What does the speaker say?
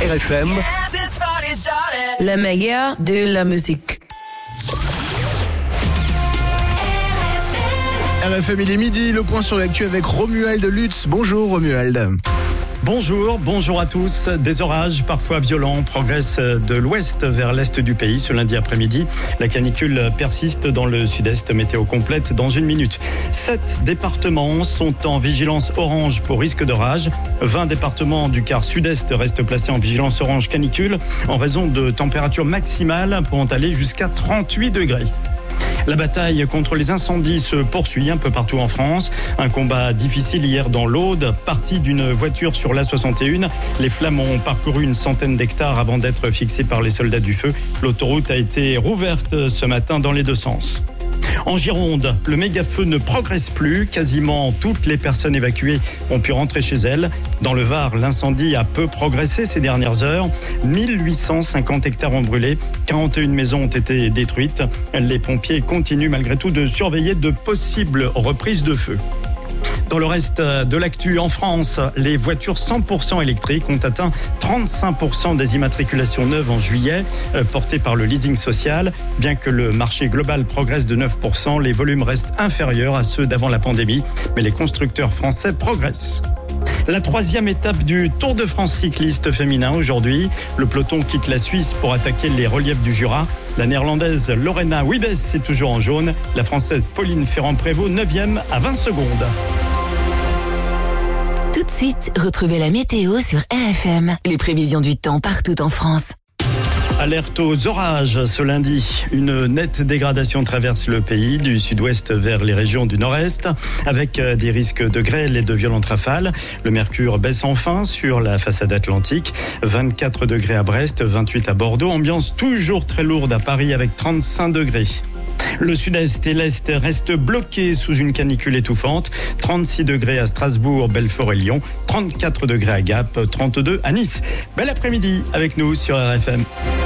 RFM, le meilleur de la musique. RFM, il est midi, le point sur l'actu avec Romuald Lutz. Bonjour Romuald. Bonjour à tous. Des orages parfois violents progressent de l'ouest vers l'est du pays ce lundi après-midi. La canicule persiste dans le sud-est, météo complète dans une minute. 7 départements sont en vigilance orange pour risque d'orage. 20 départements du quart sud-est restent placés en vigilance orange canicule en raison de températures maximales pouvant aller jusqu'à 38 degrés. La bataille contre les incendies se poursuit un peu partout en France. Un combat difficile hier dans l'Aude, parti d'une voiture sur l'A61. Les flammes ont parcouru une centaine d'hectares avant d'être fixées par les soldats du feu. L'autoroute a été rouverte ce matin dans les deux sens. En Gironde, le méga-feu ne progresse plus. Quasiment toutes les personnes évacuées ont pu rentrer chez elles. Dans le Var, l'incendie a peu progressé ces dernières heures. 1850 hectares ont brûlé. 41 maisons ont été détruites. Les pompiers continuent malgré tout de surveiller de possibles reprises de feu. Dans le reste de l'actu, en France, les voitures 100% électriques ont atteint 35% des immatriculations neuves en juillet, portées par le leasing social. Bien que le marché global progresse de 9%, les volumes restent inférieurs à ceux d'avant la pandémie. Mais les constructeurs français progressent. La 3e étape du Tour de France cycliste féminin aujourd'hui. Le peloton quitte la Suisse pour attaquer les reliefs du Jura. La néerlandaise Lorena Wiebes est toujours en jaune. La française Pauline Ferrand-Prévot 9e à 20 secondes. Tout de suite, retrouvez la météo sur RFM. Les prévisions du temps partout en France. Alerte aux orages ce lundi. Une nette dégradation traverse le pays du sud-ouest vers les régions du nord-est avec des risques de grêle et de violentes rafales. Le mercure baisse enfin sur la façade atlantique. 24 degrés à Brest, 28 à Bordeaux. Ambiance toujours très lourde à Paris avec 35 degrés. Le sud-est et l'est restent bloqués sous une canicule étouffante. 36 degrés à Strasbourg, Belfort et Lyon. 34 degrés à Gap, 32 à Nice. Bel après-midi avec nous sur RFM.